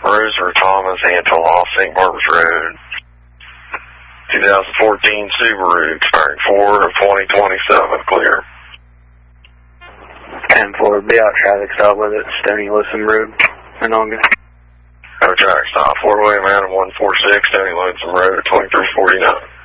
Roser Thomas Antle off St. Barbara's Road. 2014 Subaru expiring 4/2027, clear. 10-4, be out traffic stop with it, Stony Listen Road, Monongah. Have a track stop, 4-way man of 146, Stony Lonesome Road, 2349.